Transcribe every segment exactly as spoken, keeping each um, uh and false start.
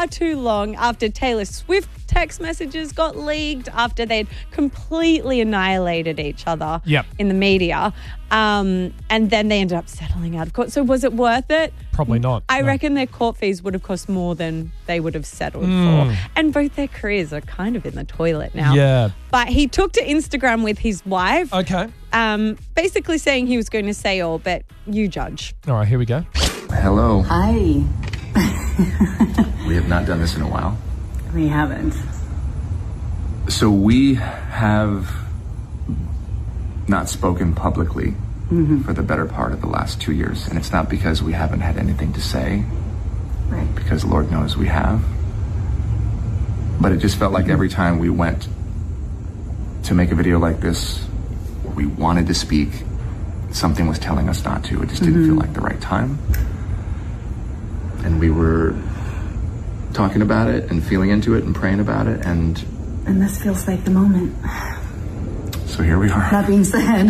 far too long after Taylor Swift text messages got leaked, after they'd completely annihilated each other yep. in the media. Um, and then they ended up settling out of court. So was it worth it? Probably not. I no. reckon their court fees would have cost more than they would have settled Mm. for. And both their careers are kind of in the toilet now. Yeah. But he took to Instagram with his wife. Okay. Um, basically saying he was going to say all, but you judge. All right, here we go. Hello. Hi. We have not done this in a while. We haven't. So we have not spoken publicly mm-hmm. for the better part of the last two years. And it's not because we haven't had anything to say. Right. Because Lord knows we have. But it just felt like every time we went to make a video like this, we wanted to speak, something was telling us not to. It just didn't mm-hmm. feel like the right time. And we were talking about it and feeling into it and praying about it. And and this feels like the moment. So here we are. That being said.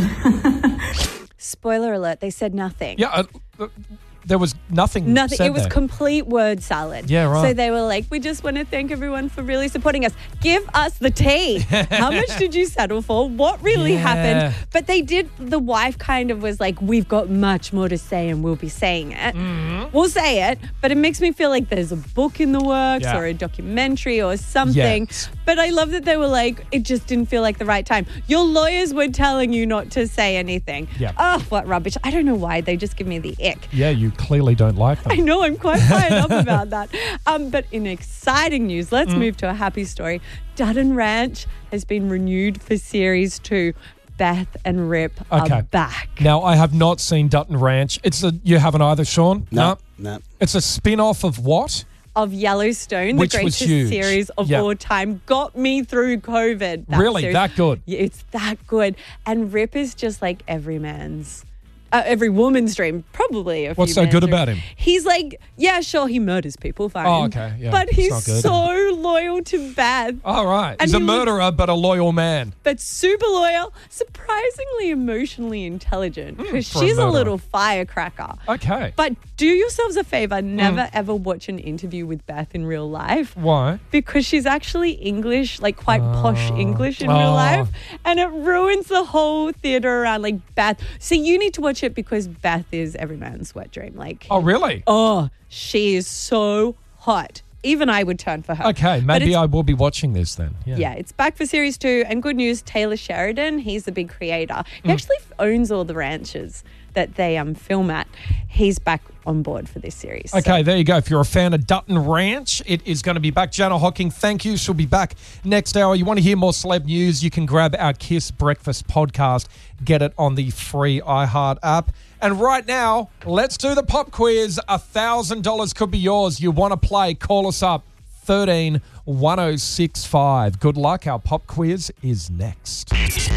Spoiler alert, they said nothing. Yeah, uh, there was nothing Nothing. said It was there. complete word salad. Yeah, right. So they were like, we just want to thank everyone for really supporting us. Give us the tea. How much did you settle for? What really Yeah. happened? But they did, the wife kind of was like, we've got much more to say and we'll be saying it. Mm-hmm. We'll say it, but it makes me feel like there's a book in the works Yeah. or a documentary or something. Yes. But I love that they were like, it just didn't feel like the right time. Your lawyers were telling you not to say anything. Yeah. Oh, what rubbish. I don't know why. They just give me the ick. Yeah, you clearly don't like them. I know, I'm quite fired up about that. Um, but in exciting news, let's Mm. move to a happy story. Dutton Ranch has been renewed for series two. Beth and Rip Okay. are back. Now, I have not seen Dutton Ranch. It's a, you haven't either, Sean? No, no. It's a spin-off of what? Of Yellowstone, Which the was greatest huge. series of Yep. all time. Got me through COVID. that Really? series. That good? Yeah, it's that good. And Rip is just like every man's, uh, every woman's dream. Probably a What's few so men's good dream. about him? He's like, yeah, sure, he murders people, fine. Oh, okay, yeah, But it's he's not good. so loyal to Beth. All right. And He's a he was- murderer, but a loyal man. But super loyal, surprisingly emotionally intelligent because for a she's a, murderer. little firecracker. Okay. But do yourselves a favor, never ever watch an interview with Beth in real life. Why? Because she's actually English, like quite posh English in Oh. real life. And it ruins the whole theater around like Beth. So you need to watch it because Beth is every man's wet dream. Like, Oh, really? oh, she is so hot. Even I would turn for her. Okay, But maybe it's- I will be watching this then. Yeah. Yeah, it's back for series two. And good news, Taylor Sheridan, he's the big creator. He Mm. actually owns all the ranches that they um film at. He's back on board for this series. So- Okay, there you go. If you're a fan of Dutton Ranch, it is going to be back. Jana Hocking, thank you. She'll be back next hour. You want to hear more celeb news, you can grab our Kiss Breakfast podcast. Get it on the free iHeart app. And right now, let's do the pop quiz. one thousand dollars could be yours. You want to play, call us up. thirteen one oh six five. Good luck. Our pop quiz is next.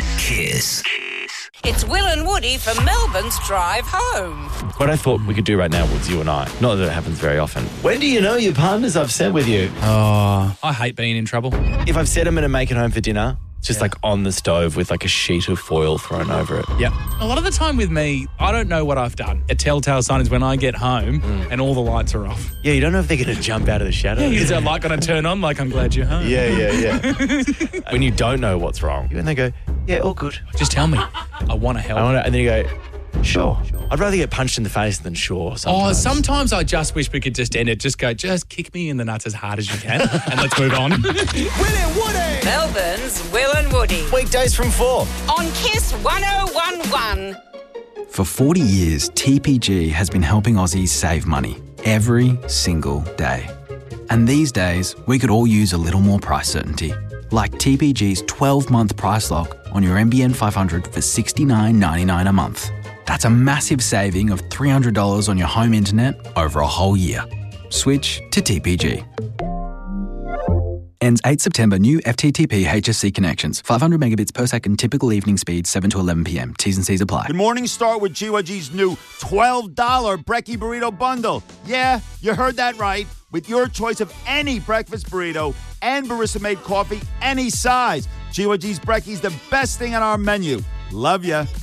Kiss. It's Will and Woody for Melbourne's Drive Home. What I thought we could do right now was you and I. Not that it happens very often. When do you know your partner's upset with you? Oh, I hate being in trouble. If I've said I'm going to make it home for dinner, just like on the stove with like a sheet of foil thrown over it. Yep. A lot of the time with me, I don't know what I've done. A telltale sign is when I get home and all the lights are off. Yeah, you don't know if they're going to jump out of the shadows. Yeah, is that light going to turn on like I'm glad you're home? Yeah, yeah, yeah. When you don't know what's wrong. And they go, yeah, all good. Just tell me. I want to help. I wanna, and then you go, sure. I'd rather get punched in the face than sure sometimes. Oh, sometimes I just wish we could just end it. Just go, just kick me in the nuts as hard as you can and let's move on. Will and Woody! Melbourne's Will and Woody. Weekdays from four. On Kiss one oh one one. For forty years, T P G has been helping Aussies save money every single day. And these days, we could all use a little more price certainty. Like T P G's twelve-month price lock on your M B N five hundred for sixty-nine ninety-nine a month. That's a massive saving of three hundred dollars on your home internet over a whole year. Switch to T P G. Ends eighth September. New F T T P H S C connections. five hundred megabits per second. Typical evening speed seven to eleven p.m. T's and C's apply. Good morning, start with G Y G's new twelve dollars Brekkie Burrito Bundle. Yeah, you heard that right. With your choice of any breakfast burrito and barista-made coffee, any size. G Y G's Brekkie's the best thing on our menu. Love ya.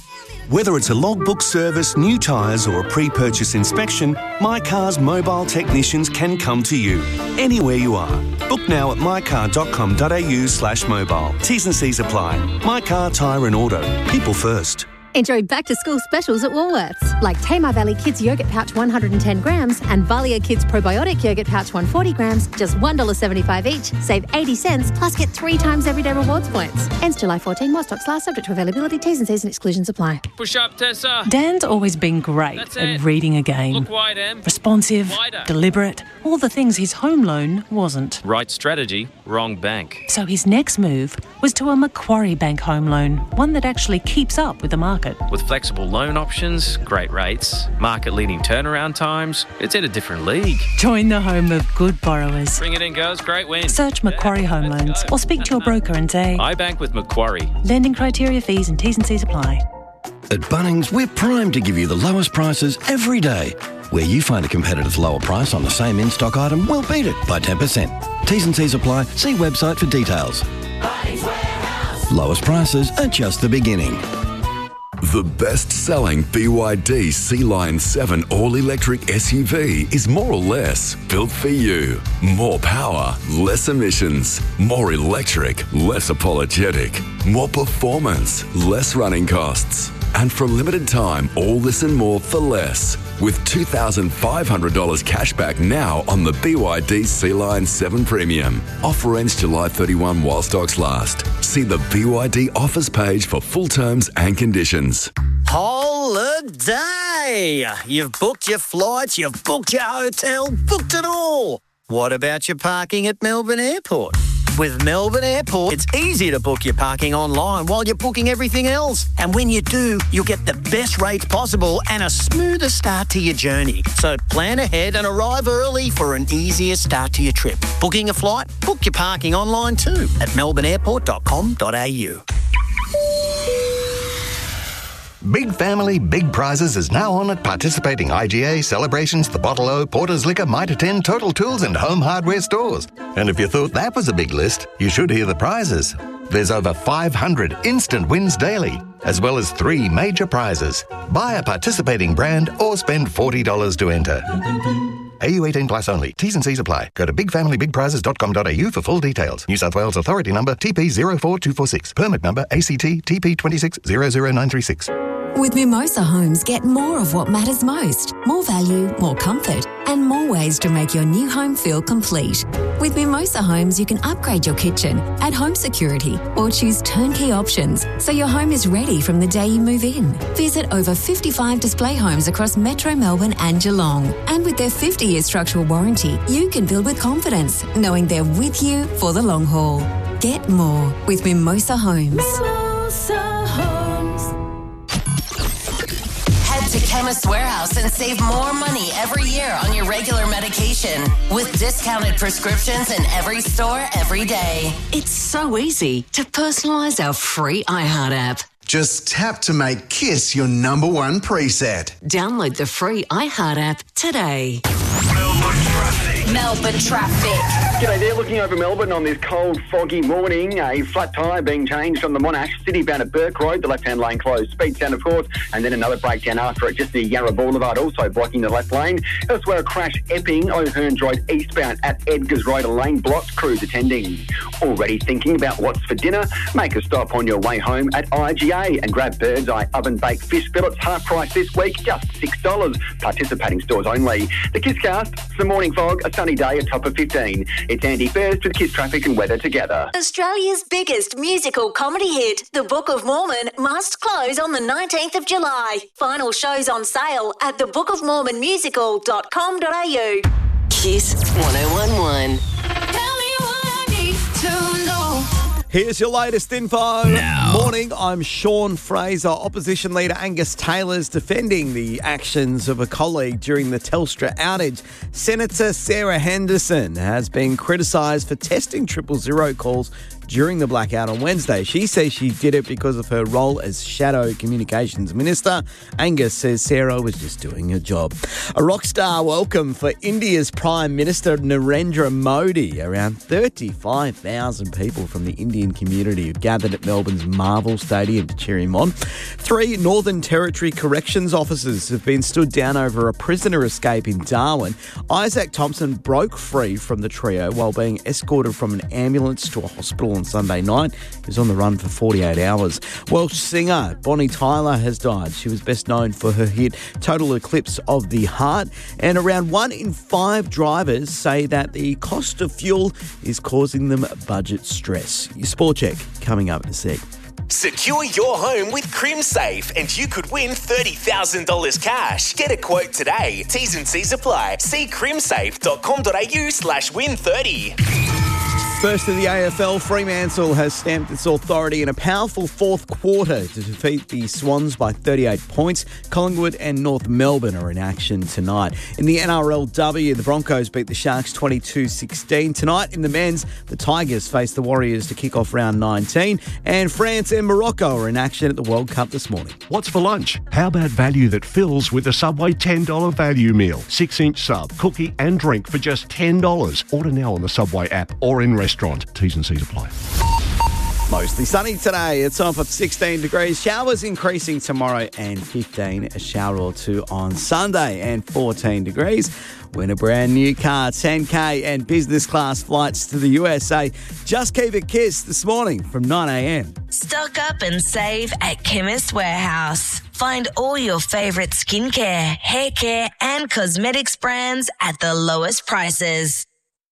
Whether it's a logbook service, new tyres or a pre-purchase inspection, My Car's mobile technicians can come to you, anywhere you are. Book now at mycar.com.au slash mobile. T's and C's apply. My Car, Tyre and Auto. People first. Enjoy back-to-school specials at Woolworths, like Tamar Valley Kids Yogurt Pouch one hundred ten grams and Valia Kids Probiotic Yogurt Pouch one hundred forty grams, just one dollar seventy-five each. Save eighty cents, plus get three times everyday rewards points. Ends July fourteenth, while stocks last, subject to availability. T's and C's and exclusions apply. Push up, Tessa. Dan's always been great That's at it. reading a game. Look wide, Em. Responsive, Wider. deliberate, all the things his home loan wasn't. Right strategy, wrong bank. So his next move was to a Macquarie Bank home loan, one that actually keeps up with the market. With flexible loan options, great rates, market-leading turnaround times, it's in a different league. Join the home of good borrowers. Bring it in, girls. Great win. Search Macquarie Home Loans or speak to your broker and say, I bank with Macquarie. lending criteria, fees and T's and C's apply. At Bunnings, we're primed to give you the lowest prices every day. Where you find a competitive lower price on the same in-stock item, we'll beat it by ten percent. T's and C's apply. See website for details. Lowest prices are just the beginning. The best-selling B Y D C-Line seven all-electric S U V is more or less built for you. More power, less emissions. More electric, less apologetic. More performance, less running costs. And for a limited time, all this and more for less. With two thousand five hundred dollars cash back now on the B Y D C-Line seven Premium. Offer ends July thirty-first while stocks last. See the B Y D offers page for full terms and conditions. Holiday! You've booked your flights, you've booked your hotel, booked it all. What about your parking at Melbourne Airport? With Melbourne Airport, it's easy to book your parking online while you're booking everything else. And when you do, you'll get the best rates possible and a smoother start to your journey. So plan ahead and arrive early for an easier start to your trip. Booking a flight? Book your parking online too at melbourne airport dot com dot a u. Big Family, Big Prizes is now on at participating I G A, Celebrations, The Bottle O, Porter's Liquor, Mitre ten, Total Tools and Home Hardware stores. And if you thought that was a big list, you should hear the prizes. There's over five hundred instant wins daily, as well as three major prizes. Buy a participating brand or spend forty dollars to enter. A U eighteen plus only. T's and C's apply. Go to big family big prizes dot com dot a u for full details. New South Wales Authority number T P zero four two four six. Permit number A C T T P two six zero zero nine three six. With Mimosa Homes, get more of what matters most. More value, more comfort, and more ways to make your new home feel complete. With Mimosa Homes, you can upgrade your kitchen, add home security, or choose turnkey options so your home is ready from the day you move in. Visit over fifty-five display homes across Metro Melbourne and Geelong. And with their fifty-year structural warranty, you can build with confidence, knowing they're with you for the long haul. Get more with Mimosa Homes. Mimosa Homes. Head to Chemist Warehouse and save more money every year on your regular medication with discounted prescriptions in every store every day. It's so easy to personalise our free iHeart app. Just tap to make Kiss your number one preset. Download the free iHeart app today. Melbourne traffic. G'day there, looking over Melbourne on this cold, foggy morning. A flat tyre being changed on the Monash City bound at Burke Road, the left-hand lane closed. Speed down, of course, and then another breakdown after it, just near Yarra Boulevard, also blocking the left lane. Elsewhere, a crash Epping, O'Hearn Drive eastbound at Edgar's Road, a lane blocked, crews attending. Already thinking about what's for dinner? Make a stop on your way home at I G A and grab Bird's Eye oven-baked fish fillets, half price this week, just six dollars. Participating stores only. The Kisscast, some morning fog, a sunny day, a top of fifteen. It's Andy first with Kiss traffic and weather together. Australia's biggest musical comedy hit, The Book of Mormon, must close on the nineteenth of July. Final shows on sale at the book of mormon musical dot com dot a u. Kiss one oh one one. Here's your latest info. Now. Morning, I'm Sean Fraser. Opposition leader Angus Taylor's defending the actions of a colleague during the Telstra outage. Senator Sarah Henderson has been criticised for testing triple zero calls during the blackout on Wednesday. She says she did it because of her role as Shadow Communications Minister. Angus says Sarah was just doing her job. A rock star welcome for India's Prime Minister Narendra Modi. Around thirty-five thousand people from the Indian community have gathered at Melbourne's Marvel Stadium to cheer him on. Three Northern Territory corrections officers have been stood down over a prisoner escape in Darwin. Isaac Thompson broke free from the trio while being escorted from an ambulance to a hospital on Sunday night. He was on the run for forty-eight hours. Welsh singer Bonnie Tyler has died. She was best known for her hit Total Eclipse of the Heart. And around one in five drivers say that the cost of fuel is causing them budget stress. Your Sport Check coming up in a sec. Secure your home with CrimSafe and you could win thirty thousand dollars cash. Get a quote today. T's and C's apply. See crimsafe.com.au slash win 30. First in the A F L, Fremantle has stamped its authority in a powerful fourth quarter to defeat the Swans by thirty-eight points. Collingwood and North Melbourne are in action tonight. In the N R L W, the Broncos beat the Sharks twenty-two sixteen. Tonight in the men's, the Tigers face the Warriors to kick off round nineteen. And France and Morocco are in action at the World Cup this morning. What's for lunch? How about value that fills with a Subway ten dollars value meal? six-inch sub, cookie and drink for just ten dollars. Order now on the Subway app or in restaurant. T's and C's apply. Mostly sunny today. It's on for sixteen degrees. Showers increasing tomorrow and fifteen. A shower or two on Sunday and fourteen degrees. Win a brand new car, ten K and business class flights to the U S A. Just keep it kissed this morning from nine a.m. Stock up and save at Chemist Warehouse. Find all your favourite skincare, hair care and cosmetics brands at the lowest prices.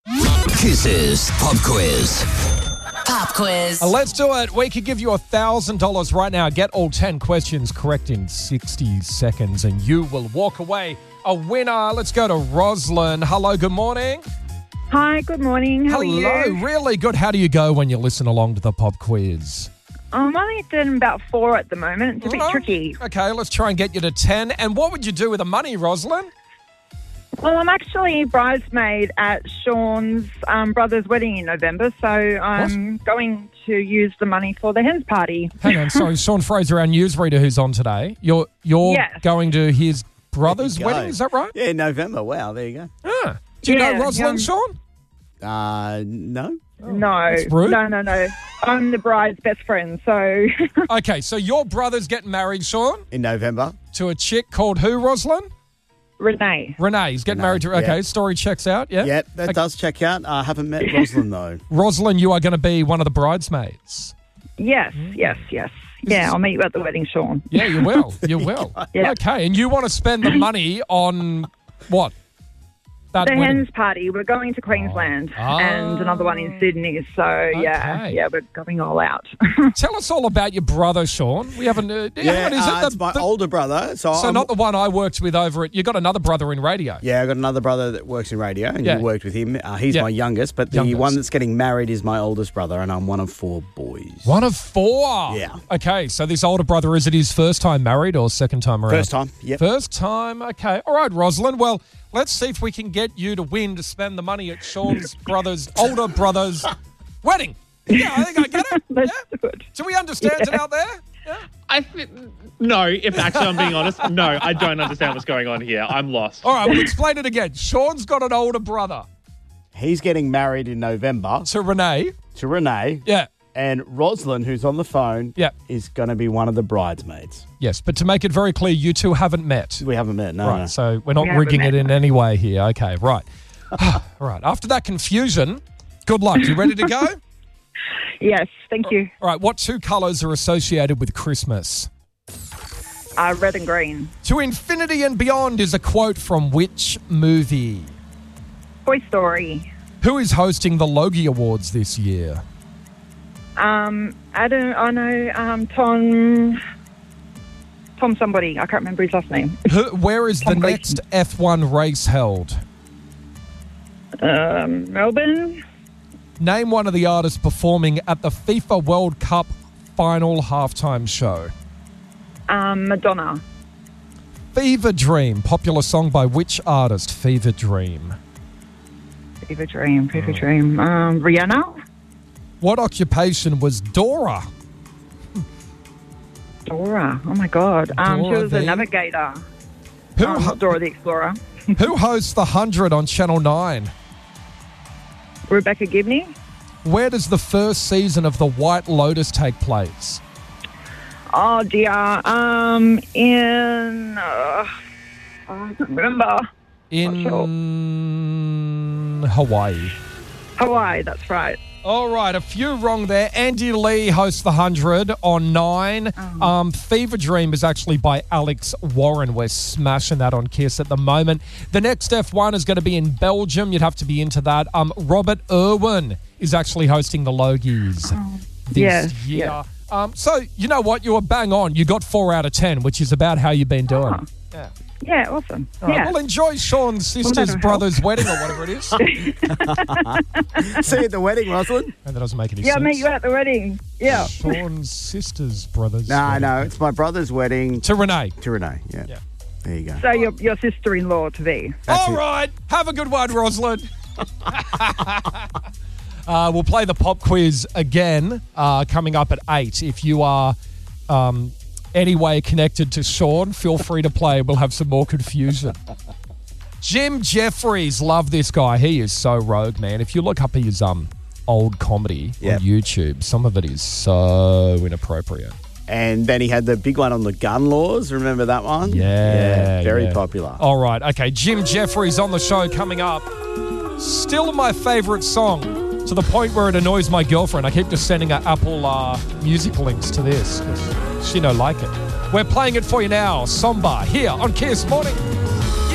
Kiss's Pop Quiz. Pop quiz. Uh, let's do it. We could give you one thousand dollars right now. Get all ten questions correct in sixty seconds and you will walk away a winner. Let's go to Roslyn. Hello, good morning. Hi, good morning. How Hello, are you? really good. How do you go when you listen along to the pop quiz? I'm only doing about four at the moment. It's a bit Oh, tricky. Okay, let's try and get you to ten. And what would you do with the money, Roslyn? Well, I'm actually bridesmaid at Sean's um, brother's wedding in November, so I'm going to use the money for the hens party. Hang on, sorry, Sean Fraser, our newsreader who's on today. You're you're Yes. going to his brother's There you go. wedding, is that right? Yeah, November. Wow, there you go. Ah. Do you Yeah, know Roslyn, um, Sean? Uh, no. No, That's rude. no, no, no. I'm the bride's best friend, so Okay, so your brother's getting married, Sean? In November. To a chick called who, Roslyn? Renee. Renee. He's getting Renee, married to... Okay, yeah. story checks out, yeah? Yeah, that does check out. I haven't met Roslyn, though. Roslyn, you are going to be one of the bridesmaids. yes, yes, yes. Yeah, I'll meet you at the wedding, Sean. Yeah, you will. You will. Yeah. Okay, and you want to spend the money on what? That The wedding? hens party. We're going to Queensland Ah. and another one in Sydney. So yeah, Okay. yeah, we're going all out. Tell us all about your brother, Sean. We haven't... Uh, Yeah, hang on, is uh, it the, it's my the- older brother. So, So I'm- not the one I worked with over at... You got another brother in radio. Yeah, I got another brother that works in radio, and Yeah. you worked with him. Uh, he's Yeah. my youngest, but the Youngest. one that's getting married is my oldest brother, and I'm one of four boys. One of four? Yeah. Okay, so this older brother, is it his first time married or second time around? First time, yep. First time, okay. All right, Rosalind. Well, let's see if we can get you to win to spend the money at Sean's brother's, older brother's wedding. Yeah, I think I get it. That's yeah? good. Do we understand it out there? I th- no, if actually I'm being honest, no, I don't understand what's going on here. I'm lost. All right, we'll explain it again. Sean's got an older brother. He's getting married in November. To Renee. To Renee. Yeah. And Rosalind, who's on the phone, yeah. is going to be one of the bridesmaids. Yes, but to make it very clear, you two haven't met. We haven't met, no. Right, no. so we're not We haven't rigging it met. in any way here. Okay, right. All right, after that confusion, good luck. You ready to go? Yes, thank you. All right, what two colours are associated with Christmas? Uh, red and green. To infinity and beyond is a quote from which movie? Toy Story. Who is hosting the Logie Awards this year? Um, I don't. I know. Um, Tom. Tom somebody. I can't remember his last name. Who, where is Tom the Grayson. next F one race held? Um, Melbourne. Name one of the artists performing at the FIFA World Cup final halftime show. Um, Madonna. Fever Dream, popular song by which artist? Fever Dream. Fever Dream. Mm. Fever Dream. Um, Rihanna. What occupation was Dora? Dora. Oh my God. Um, she Dora was a the- navigator. Who, Um, not Dora the Explorer. who hosts The one hundred on Channel nine? Rebecca Gibney. Where does the first season of The White Lotus take place? Oh dear. Um, in uh, I don't remember. In Hawaii. Hawaii. That's right. All right, a few wrong there. Andy Lee hosts The one hundred on nine. Oh. Um, Fever Dream is actually by Alex Warren. We're smashing that on Kiss at the moment. The next F one is going to be in Belgium. You'd have to be into that. Um, Robert Irwin is actually hosting the Logies Oh. this Yes, year. yes. Um, so, you know what? You were bang on. You got four out of ten, which is about how you've been doing. Oh. Yeah. Yeah, awesome. All right, yeah. well, enjoy Sean's sister's that'll brother's wedding or whatever it is. See you at the wedding, Rosalind. And that doesn't make any yeah, I'll sense. meet you at the wedding. Yeah. Sean's sister's brother's No, wedding. no, it's my brother's wedding. To Renee. To Renee, yeah. Yeah. There you go. So your your sister-in-law to be. All right. Have a good one, Rosalind. uh, we'll play the pop quiz again uh, coming up at eight. If you are um, any way connected to Sean, feel free to play. We'll have some more confusion. Jim Jeffries. Love this guy. He is so rogue, man. If you look up his um, old comedy Yep. on YouTube, some of it is so inappropriate. And then he had the big one on the gun laws. Remember that one? Yeah. very yeah. popular. All right. Okay. Jim Jeffries on the show coming up. Still my favourite song, to the point where it annoys my girlfriend. I keep just sending her Apple uh, Music links to this because she don't like it. We're playing it for you now. Somba here on Kiss Morning.